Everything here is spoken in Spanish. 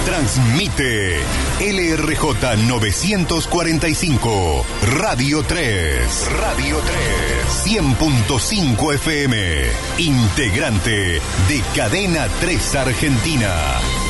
Transmite LRJ 945, Radio 3. Radio 3, 100.5 FM. Integrante de Cadena 3 Argentina.